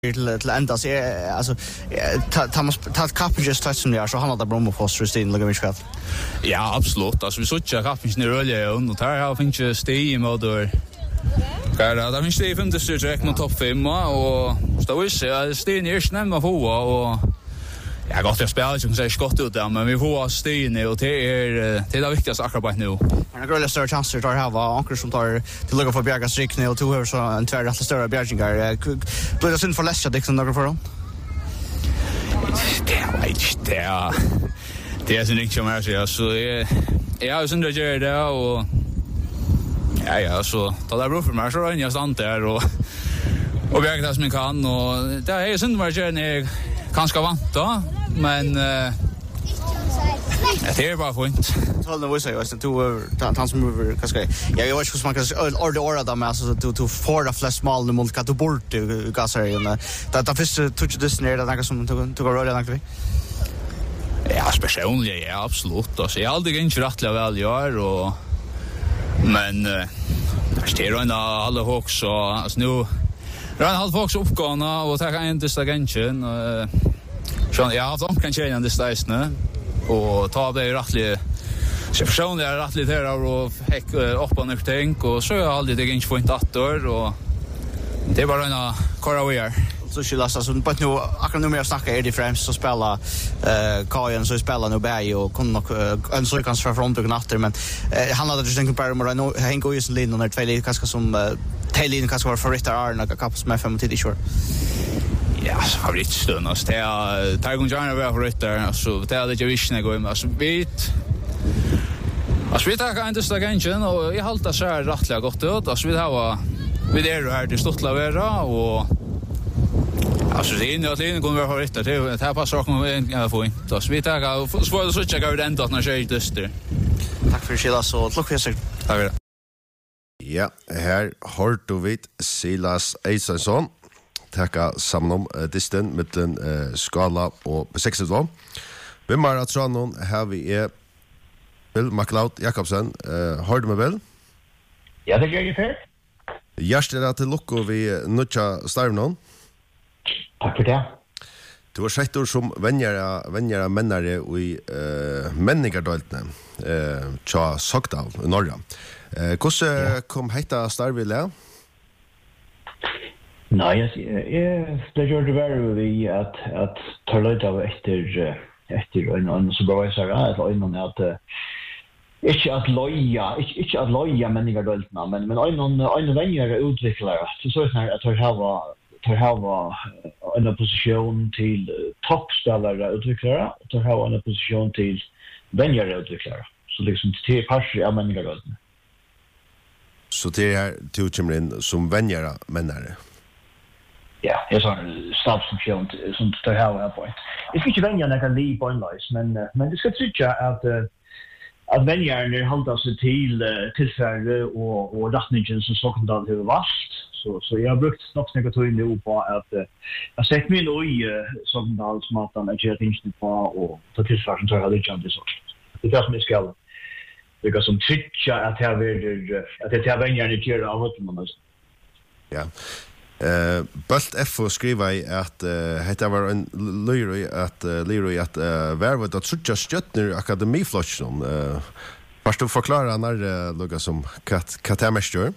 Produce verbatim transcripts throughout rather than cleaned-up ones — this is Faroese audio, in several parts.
till till ända så alltså ta måste ta kappen just touch som det är så handlar det bara om att få Kristin lägga mig själv. Ja, absolut. Alltså vi såg kappen i rölle och där har finns ju steg i motor. Kan det finns det femte steg direkt mot topp fem och så är stegen är snämma på och ja, gott jag spelar som säger skott ut där men vi får stegen och det är det är det viktigaste akkurat nu. Men jag större chanser tar här var anker som tar till lugga för Bjärgas riktning och två så en tvär rätt större Bjärgingar. Blir det synd för Lesja det som några för dem? Det är inte det är det är så mycket som är så så jag har synd att göra det och ja ja så då där blir för mig så är jag sant där och och Bjärgas som kan och det är synd att göra det kanske vant då men ja, det är bara fint. Så det var så jag stod han som över kanske jag vet inte hur man kan orda orda där med alltså du du får det flest mål nu mot att bort du gasar igen. Det det första touch det ner där som tog tog röra långt vi. Ja, personligen ja absolut. Alltså jag har aldrig inte rättliga väl gör och men det står ändå alla också alltså nu Ran halv fox uppgåna och ta en distagention eh så jag har haft kan tjäna det stäsna och ta det rättligt så personligen är rättligt här och häck upp på någonting och så är aldrig det inte point åttor och det är bara en kora we are så skulle alltså så på nu akkurat nu mer snacka är det främst så spela eh Kajen så spelar nu Berg och kunde nog en så kan för från natter men han hade just tänkt på mer nu hänger ju sin linje när två lite kanske som Taylin kanske var för Ritter Arna kapas med fem till sure. Ja, favoritstund alltså det är Targon Jarna var för Ritter så det är det jag visste gå alltså vet Alltså vi tar inte stagenchen och jag halta så här rättliga gott ut alltså vi har vi det här det stort lavera och alltså det är inte att det kommer vara rätt det här passar också med en få inte så vi tar så så checkar vi ändå när jag dyster. Tack för skilla så tack för sig. Tack. Ja, här har du vet Silas Eisason tacka samman om uh, disten med den uh, skala och på sextiotvå. Vem är att någon här vi är Bill McLeod Jakobsen. Uh, har du med Bill? Ja, det gör jag för. Hjärtligt till lucka vi nutcha starvnon. Tack för det. Du har sett ord som vänjare, vänjare männare i uh, männingardeltene uh, tja Sogdal i Norra. Uh, Hvordan ja. Kom heita starvile? Nei, jeg, jeg, det gjør det bare vi at, at ta løyt av etter, etter en, en supervisor, eller en at uh, ikke at løya, ikke, ikke at løya menningardøltene, men, men en, en vennjere utviklere, så så er at jeg har tar hava en position till toppspelare utvecklare och tar hava en position till vänjare utvecklare så liksom till passar av människor. Så det är två chimrin som vänjare männare. Ja, jag sa stabsfunktion som tar hava på point. Det ska inte vänja några liv på en life men men det ska tycka att att vänjare håller sig till tillfälle och och rättningen som så kan det vara vast. Så så jag har brukt snabbt några tid nu på att uh, jag sett mig då i uh, som alls matan att jag tänkte på och ta tillfälle som tar det chans så. Det är som ska det som tycker att jag vill att det är vänner i kör av att man ja. Eh Bult F skriver i att uh, heter var en Leroy att uh, Leroy att uh, var vad att sucha stöttner akademiflochen eh uh, fast du förklara när uh, lugga som kat katamester.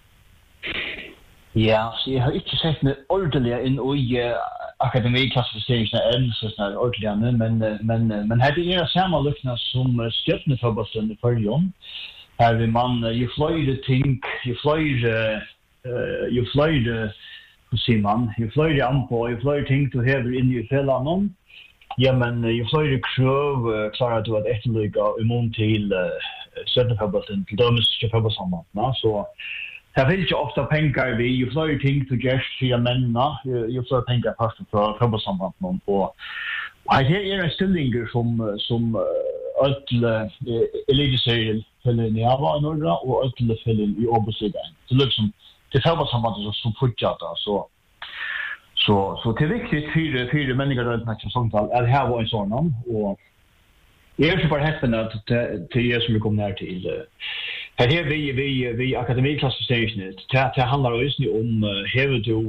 Ja, så jag har inte sett mig ordentligt in i uh, akademiklassificeringen än så snart ordentligt, men men men här är det samma lukna som stjärnefotbollen i förrjun. Här vill man uh, ju flyga ting, ju flyga uh, ju flyga hur ser man, ju flyga anpå, ju flyga ting till här in i fällan. Ja, men uh, ju flyga kröv uh, klarar du att efterlyga immun till uh, stjärnefotbollen till dömska fotbollssammanhang, så det vill ju ofta pengar vi ju flyger ting till gäst för männa ju flyger pengar fast för fotbollssammanhang och här är en ställning som som alla elitserien följer ner var några och alla följer i Obosligan så liksom det fotbollssammanhang som fortsätter så så så det är viktigt för för människor runt matchen som tal är här var en sån namn och jag är super happy att till er som vi kommer ner till här vi vi vi akademiklassificeringen det det handlar ju om hur du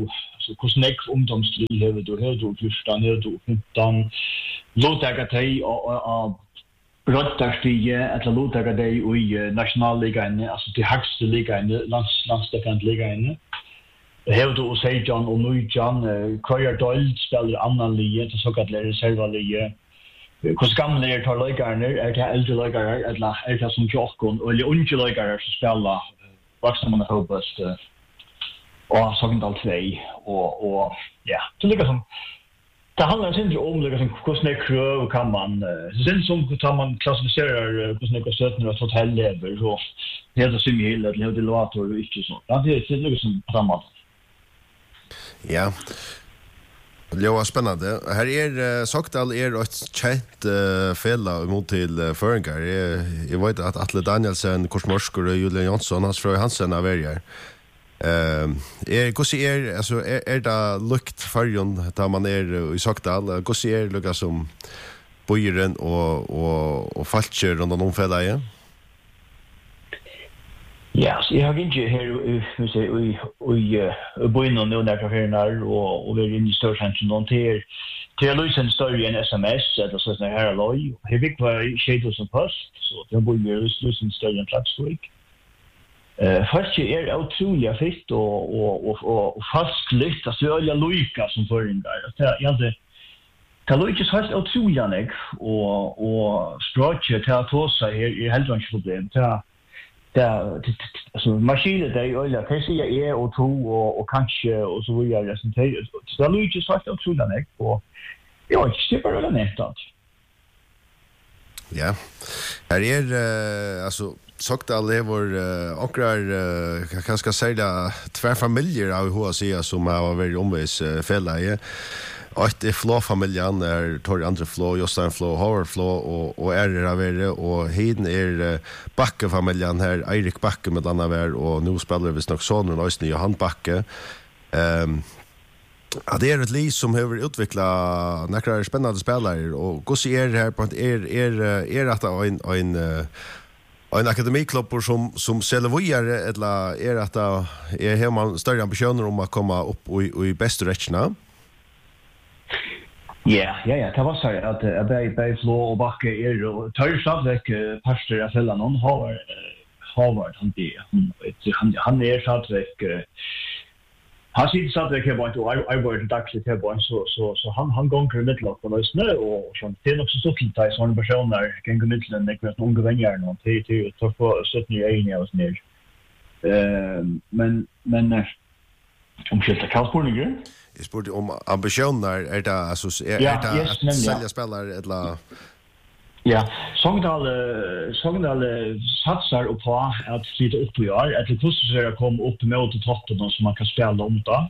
alltså hur snäck ungdomsliv har du har du fjorton har du femton låta dig och brottarstige eller låta dig i nationalligan alltså till högsta ligan lands landsdekkande ligan. Har du säger John och nu John Köjer Doyle spelar annan liga det så kallat reservliga. Hur gamla är tar ligarna är det äldre ligare eller är det som Jockon eller unga ligare som spelar vuxna man hoppas och Sogndal två och och ja så lika som det handlar inte om lika som hur snäck kan man sen som kan man klassificera hur snäck stöten och hotelllever så det är det som hela eller det låter och inte så det är lika som framåt. Ja. Det var spännande. Här är uh, Sogndal är ett känt uh, fälla emot till uh, föringar. Jag, jag vet att Atle Danielsen, Korsmorskor och Julian Jonsson, hans frö Hansen av er. Uh, är hur ser alltså är, är det lukt förjon där man är i Sogndal? Hur ser det lukar som bojen och och och falcher runt om fälla är? Ja, så jag har inte här vi säger vi vi bojen och nu där kaféerna och och vi är inne i storcentrum någon till till Lucien story en sms eller så såna här loj. Här fick vi shadows och post så det borde ju Lucien story en plats för week. Eh fast ju är otroligt fint och och och och fastligt att jag är lojka som föringar. Det jag inte kan lojka så fast otroligt jag och och structure till att ta sig är helt inte problem. Det där alltså maskinen där är ju kan säga är och två och och kanske och så vidare så det så det är ju så att otroligt jag och ja det är bara det nästan. Ja. Här är uh, alltså Sogndal lever uh, okrar uh, kan ska säga två familjer av H C som har varit omväs uh, fälla i. Att det flå familjen är tor andra flå, Jostein flå, Howard flå och och är det avere och heden är uh, Backe familjen här Erik Backe med andra vär och nu spelar vi snack sonen och Øystein Johan Backe. Ehm um, ja, det är ett liv som har utvecklat några spännande spelare och hur ser det här på att är är är att en en en akademiklubb som som säljer eller är att är har man större ambitioner om att komma upp i i bästa rättna? Ja, ja, ja, det var så att jag började började flå och backa er och tar ju samväck pastor att fälla någon har har han det han han är så att väck han sitter så att jag bara och jag var dagsligt här bara så så så han han går kring mitt lopp och snö och så det är också så fint att såna personer kan gå mitt den det är unga vänner och det det tar för sjutton i år ner. Eh men men om skilta Karlsborg. Jag spurte om ambitioner är det alltså är ja, det yes, att sälja spelare eller ja, Sogndal Sogndal satsar på att flytta upp i år att det måste komma upp mot toppen som man kan spela om då.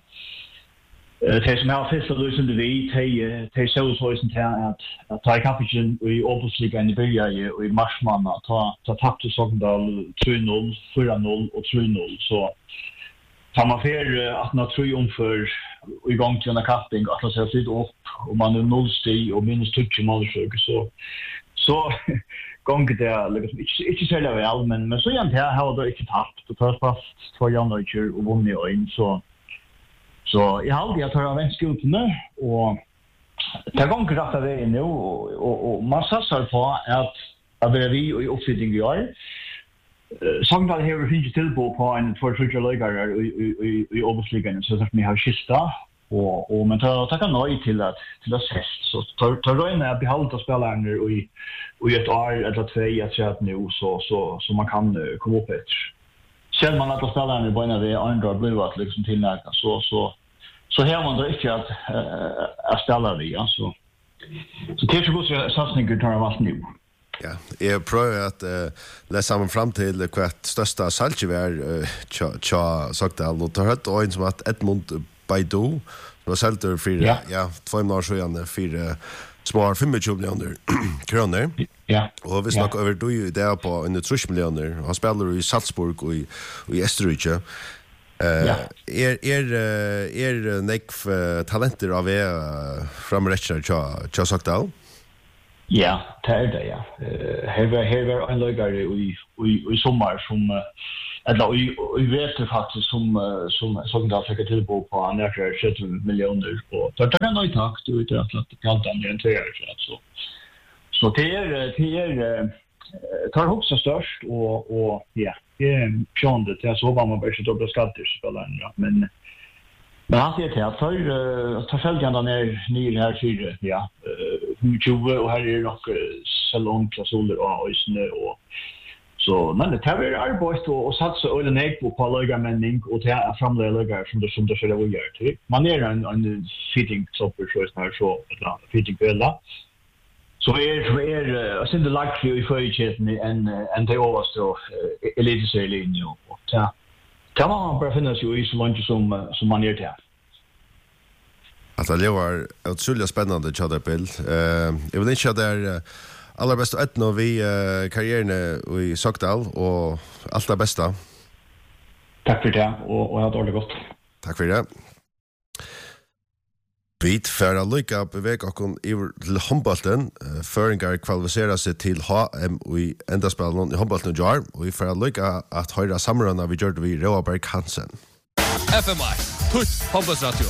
Det som har fått så lösen det vi te te så så är det att att ta kapiten i Åbotsligan i början i marsman att ta ta tapp till Sogndal tre noll, fyra noll och tre noll så tar man för att nå triumfer i gång till en kapping att det ser ut upp och man är nollstig och minus tjugo mål så så gånger det liksom inte inte så väl men men så igen här har det inte tappat det tar fast två januari och vunnit in så så jag har det tar en skuld nu och det gånger rätt väg nu och och, och man satsar på att att det vi i uppfyllning gör Sogndal har finns tillbo på en för future ligar i i i Åbotsligan så att vi har skista och och men ta ta kan nöj till att till att fest så tar tar då in att behålla spelarna i i ett år eller två jag tror att nu så så så man kan komma upp ett. Sen man att spelarna på en av andra blir att liksom tillnärka så så så här man då inte att att ställa det alltså. Så det är så god satsning kan ta vart nu. Ja, jag prövar att uh, läsa mig fram till kvart största salgevär uh, tja, tja Sogndal och tar hött och en som att Edmund Baidu var sälter för ja, ja två år sedan för små tjugofem miljoner kronor. Ja. Och vi snackar över då ju där på under tre miljoner. Han spelar i Salzburg och i och i Österrike. Eh ja. är är är neck talenter av er framrättare tja tja Sogndal. Ja, det är det, ja. Här var här var en lögare i i i sommar som eller vi vet det faktiskt som som som där fick till på på andra sjuttio miljoner och då tar nog takt ut att allt annat är så så det är det är tar också störst och och ja det är sjönde det så var man bara så dubbla skatter spelaren ja men men han säger till att för ta följande ner ny här fyra ja tjugo och här är nog salongklausuler och snö och så men det här är arbete och satsa öle ner på kollegamänning och ta framlägga lägga som det som det skulle vara gjort. Man är en en fitting topper så är så att fitting bella. Så är är sen det lag för i förheten en en det överstå elitserielinje och ja. Kan man bara finna sig i så långt som som man gör det. Alltså det var otroligt spännande chatterbild. Eh jag vill inte där allra bästa ett när vi uh, karriären i Sockdal och allt det bästa. Tack för det och och ha det gott. Tack för det. Bit för att lycka på väg och i handbollen föringar kvalificera sig till H M i endaspelen i handbollen jar och vi för att lycka att höra samrunna vi gjorde vi Roberg Hansen. F M I Tut handbollsradio.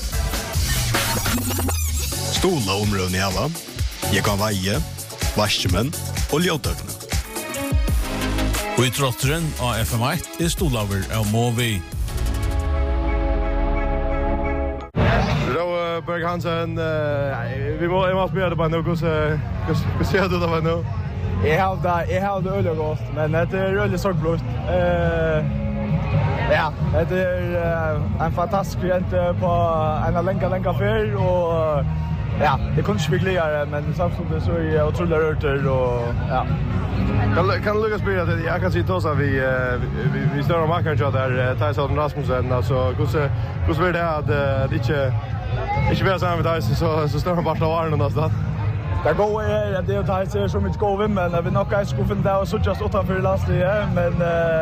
Stola områden i alla. Jag kan vaje, vaskmen och ljótøkene. Og i trotteren av F M I er stolaver av Movi. Roberg Hansen, vi må jeg må spille det bare nå, hvordan ser du det bare nå? Jeg har det, jeg har det øyelig godt, men det er øyelig sorgblått. Ja, det er en fantastisk jente på en lenge, lenge fyr, og ja, det kunne ikke bli gledere, men samtidig så er jeg utrolig rørter, og ja. Kan kan Lucas spela det? Jag kan se tosa vi vi vi står och makar ju där Tyson Rasmussen alltså hur så hur så det att det inte inte vara samma med Tyson så så står han bara och varnar nästan. Det går är att det är Tyson som inte går vem men vi nog kanske skulle finna och så just utanför lastet men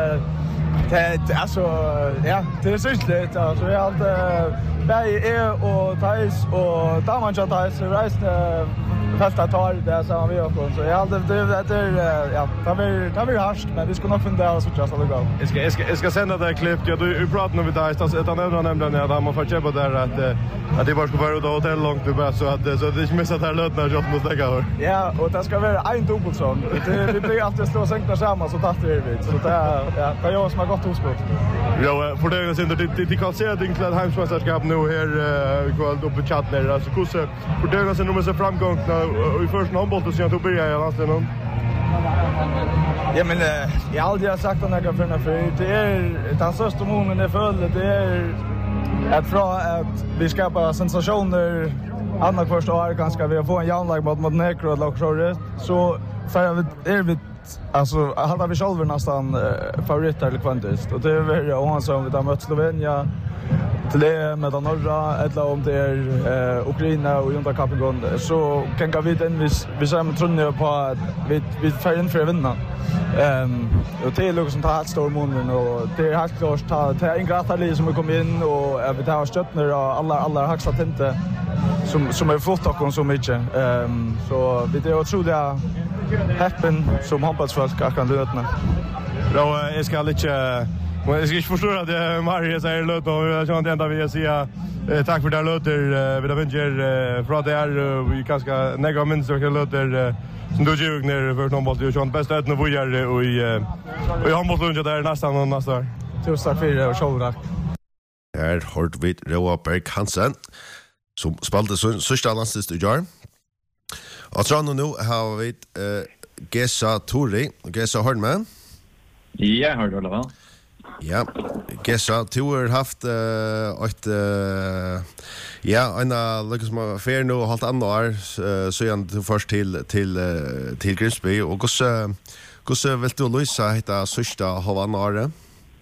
det alltså ja det är syssligt alltså jag hade Berg är och Thais och Damancha Thais resten fasta tar det så vi har så jag hade det det ja tar vi tar vi harst men vi ska nog fundera så just att gå. Jag ska jag ska jag ska sända det klipp jag du pratar nu med dig så att han ändå nämnde att man får köpa där att att det bara ska vara då hotell långt du bara så att så det inte missar där lötna jag måste lägga här. Ja och det ska vara en dubbelson. Det vi blir alltid stå och sänka samman så tatt det vi så det ja kan jag som har gått hos Ja för det är sen det det kan se att England hemsmästerskap nu här ikväll då på chatten alltså hur så för det är sen nummer så framgång i första handbollen så jag tog börja jag nästan någon. Ja men jag har aldrig sagt att jag kan för det är den största månen det föll det är att från att vi skapar sensationer andra första år ganska vi får en jämnlag mot mot Necro och Lockshore så för vi är vi alltså hade vi själva nästan favoriter eller kvantist och det är väl och som vi har mött Slovenien till det med den norra eller om det är eh, Ukraina och Junta Kapingon så kan vi den vi vi som tror på att vi vi får in för att vinna. Ehm och det är något som tar helt stor månen och det är helt klart ta ta en gratali som kommer in och vi tar stöttner och alla alla högsta tinte som som är flott och så mycket. Ehm så vi det är otroligt happen som handbollsfolk kan lötna. Då jag ska lite men jag ska inte förstå att Marie säger löt och jag känner inte ända vi säga tack för det löter vi där vinner för att det är vi ganska negativa minst och löter som du gör ner för handboll du känner bäst att nu vi är och i och handbollslunch där nästan och nästa. Tusen tack för det och show Här har vi Roberg Hansen som spelade sista landslaget i år. Och så nu har vi Gesa Tori, Gesa Hörnman. Ja, hör du alla va? Ja, Gesa, du har haft uh, ett, uh, ja, en liksom affär nu och hållit andra år uh, så igen du först till, till, uh, till Grimsby och hur hur vill du lösa hitta sista halvan året?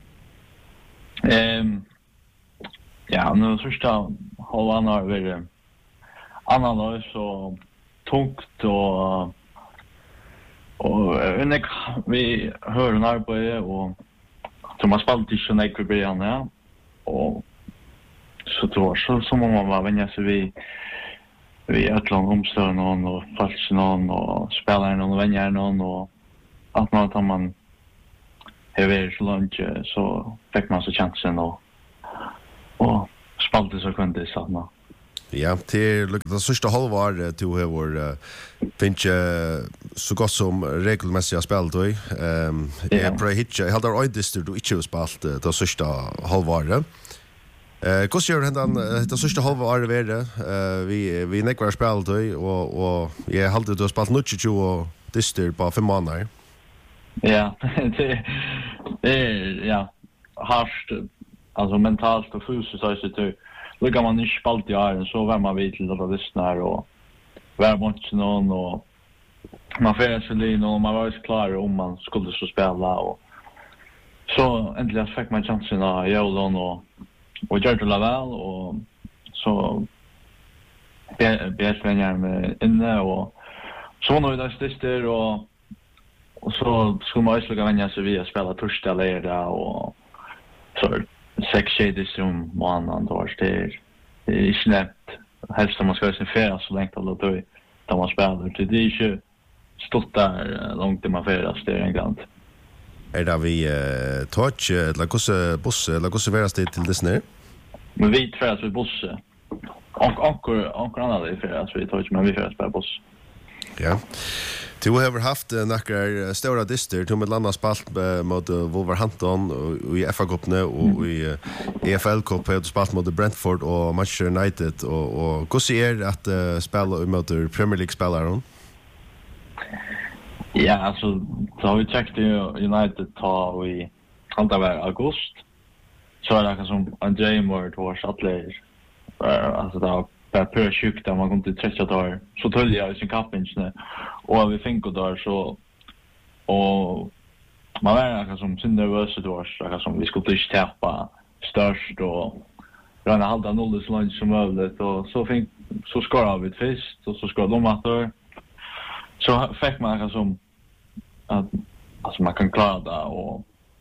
Um, ja, nu sista halvan år är det annan år så tungt och och vi hör en arbete och som har spalt i Sjöneck i början, ja. Och så tror jag så som om man var vänja sig vid vid ett långt omstör någon och falsk någon och spelar någon och vänjar någon och att man tar man jag vet så långt så fick man så chansen och och spaltade så kunde det såna. Ja, till det sista halvår du har vår finns så gott som regelmässiga spel då. Ehm jag tror hitcha jag hade ödister du inte spalt det sista halvåret. Eh hur ser det det sista halvåret vara? Eh vi vi nekvar spel då och och jag hade du spalt nitton och dister på fem månader. Ja, det är ja, harst alltså mentalt och fysiskt så är det Luggar man inte spalt i åren så var man vid till att lyssna och var mot någon och man färdas för lin och man var så klar om man skulle så spela och så äntligen fick man chansen att göra och och göra det väl och så bäst vänner med inne och så nu där stister och och så skulle man också vänja sig vid att spela torsdag lördag och så sex shades som månaden då det är inte lätt helst om man ska se färdas så länge då då då man spelar det är ju stort där långt det man färdas det är en gång. Är det vi uh, touch eller hur buss eller hur färdas det till Disney? Men vi färdas vi buss och ankor ankor andra färdas vi touch men vi färdas på buss. Ja. Du har haft några stora dister till med landa spalt mot Wolverhampton och i F A-cupen och i E F L-cup har du spalt mot Brentford och Manchester United och och hur ser det att spela mot Premier League-spelare? Ja, alltså så har vi checkat United ta i allt var august. Så är det som André Moore vars atlet alltså då per per sjuk där man kom till trettio dagar så tull jag i sin kappinch och vi fick då så och man var som sin nervös då så som vi skulle inte täppa störst och röna halda noll så långt som möjligt och så fick så skar vi först och så skar de åter så fick man som att alltså man kan klara det och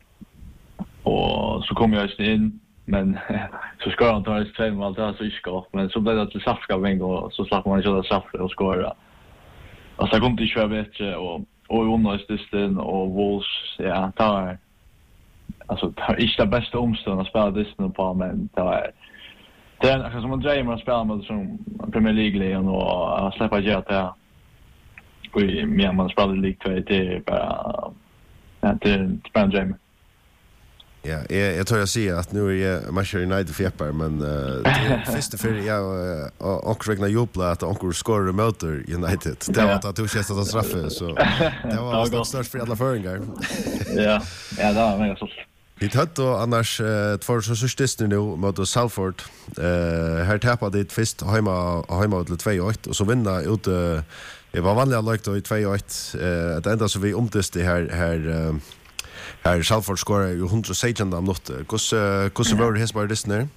och så kom jag in men så ska han ta ett två mål där så ska men så blev det till straffskapning och så slapp man köra straff och skåra. Och så kom det ju bättre och och understisten och Wolves ja tar alltså tar inte det bästa omstånd att spela Disney på men det är det är alltså som en dröm att spela med som Premier League och släppa ge det och mer man spelar League två det är bara ja, det är en dröm. Ja, jag, jag tror jag säger att nu är jag Manchester United fjäppar, men uh, det första för jag och och regna jubla att onkel scorer motor United. Det var att du känns att straffa så det var det störst för alla föringar. Ja, ja, det var mega så. Vi tar då annars uh, två så sista nu mot Salford. Eh här tappade det först hemma hemma till två åtta och så vinna ut uh, det var vanliga lag då i två åtta. Eh det enda så vi omtest det här här uh, Här Salford scorar ju one sexton om något. Hur hur var det här på Disney?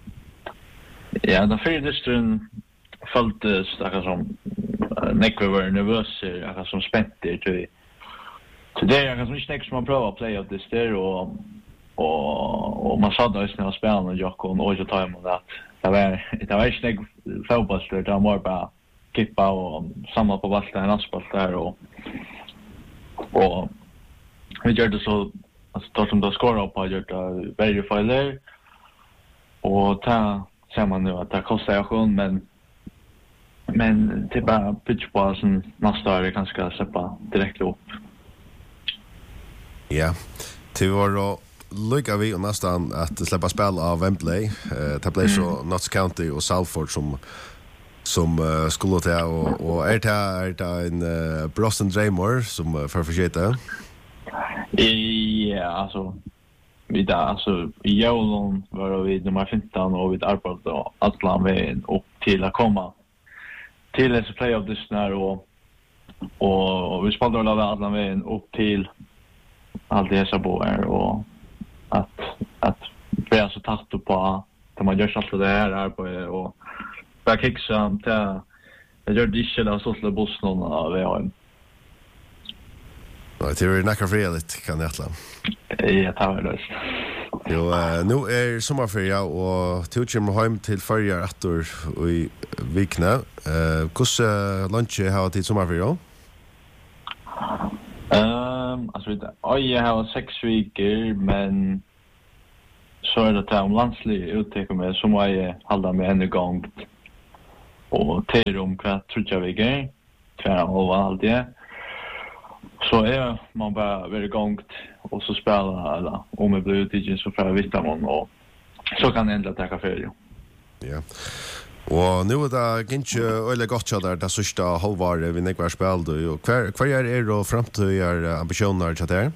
Ja, den första distren följde stackars som Nick var nervös, jag som spänt det till. Today jag kan inte som man prova play of this there och och och man sa då när jag spelade med Jakob och jag tar emot att det var det var inte fotbollsspelare där mer bara kippa och samla på bollen och asfalt där och och vi gör det så alltså tar som då skårar på gör det verify där och ta ser man nu att det kostar ju sjön men men det bara pitch på sån nästa är ganska släppa direkt upp. Ja. Till var då lycka vi och nästan att släppa spel av Wembley. Eh det blev så Notts County och Salford som som uh, skulle ta och och är det är det en uh, Broston Draymore som uh, för försökte. Ja, alltså vi där alltså i Jolon var vi nummer femton och vi arbetade då Atlant vägen upp till att komma till en play of this när och och vi spelade alla Atlant vägen upp till allt det så på är och att att vi är så tatt på att man gör allt det här här på och bara kicksa till jag gör det själv så slå bussen av vi har Ja, det är näka freligt kan jag säga. Ja, tar det. Jo, uh, nu är sommarferie och till kommer hem till förra åter i Vikna. Eh, hur lunch har tid sommarferie? Um, alltså vet jag, jag har sex veckor, men så är det att om landslig uttrycker mig så må jag hålla mig en gång och till om kvart tror jag veckor, tvära och allt det. Så är man bara väldigt igång och så spela eller om det blir utgiven så får jag vita man och så kan jag ändå ta ferie. Ja. Og nu er det ikke øyelig godt til det, det sørste halvåret vi nekvar spil. Hva, hva er er og fremtøyer ambisjoner til det?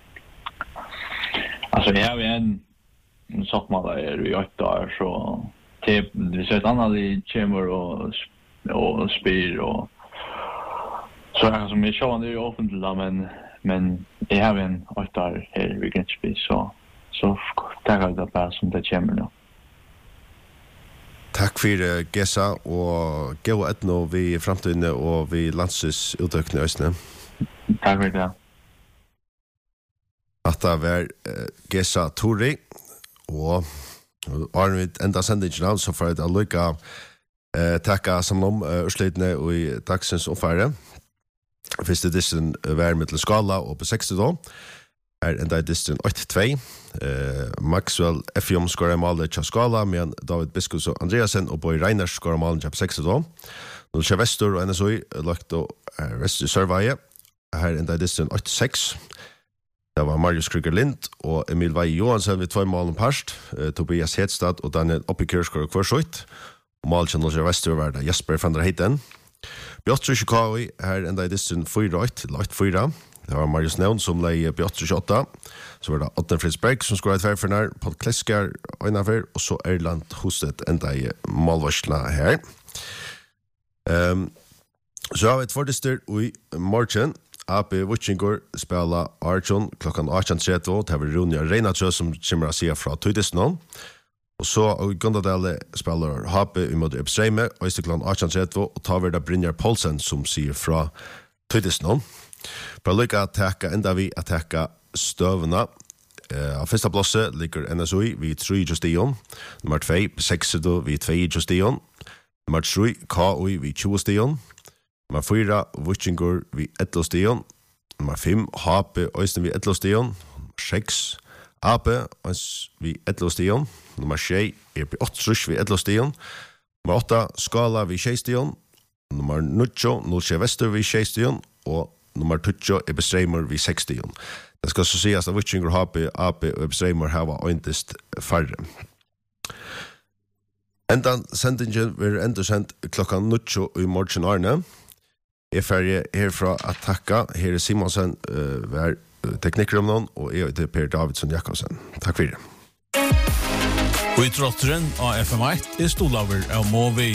Altså, jeg har en soppmål er i åtte år, så det, hvis et annet de kommer og, og spyr, og så er det som jeg ser det er offentlig, men, men jeg har en åtte år her i Grensby, så, så det er det bare som det kommer nå. Takk for Gesa, og gå et nå vi fremtøyene og vi landses utøkende Østene. Takk for det. At det var uh, Gesa Tori, og Arvid enda sendingen så får jeg da lykke uh, takke sammen om uh, utslutene i dagsens oppfære. Første dissen var med til skala og på seksti da. Er enda i distrikt åtte to. Eh, Maxwell Efjom skårer målet til skala, men David Biskus og Andreasen og Boy Reiners skårer målet til seksti da. Nå skjer Vestur og N S O I lagt og er Vestur Sørveie. Her enda i distrikt åtte seks. Det var Marius Krüger Lind og Emil Veie Johansen ved två målen parst. Eh, Tobias Hedstad og Daniel Oppikør skårer kvarsøyt. Og målet til Norge Vestur var det Jesper van der Heiden. Bjotru Chicago her enda i distrikt fyra åtte, lagt fyra. Det var Marius Nevn som leie Bjotru tjueåtta. Så var det Otten Fridsberg som skåret tverrførner, Paul Kleskar Øynafer, og så Erland Hostet enda i målvarsla her. Um, så har vi et fordister i morgen. A P Vucingor spela Archon klokkan åttan trettio. Det var Ronja Reinatrø som kommer å si fra Tøydesnån. Og så i Gondadale spiller H P i måte Epsreime, og i klokkan åttan trettio, og tar vi da Brynjar Poulsen som sier fra Tøydesnån. Bra lykka at teka enda vi at teka støvna. Uh, av første plasse ligger N S O I vi tre justion. Nummer två seks vi två justion. Nummer tre K O I vi tjue stion. Nummer fyra Vucingor vi elleve stion. Nummer fem H P Øysten vi elleve stion. seks A P vi elleve stion. Nummer sju E P åtte vi elleve stion. Nummer åtta Skala vi sju stion. Nummer nio Nolsje Vestur vi sju stion. Og nummer tjugo er Bestreimer vi seks stion. Det skal så sies at Vucingor, H P, A P og Bestreimer har vært øyntest færre. Endan sendingen vil enda sendt klokkan nio i morgen Arne. Jeg er ferdig herfra at takka. Her er Simonsen, uh, vær teknikker om noen, og jeg er Per Davidsson Jakobsen. Takk for det. Og i trotteren av F M ett er stolaver av Movi.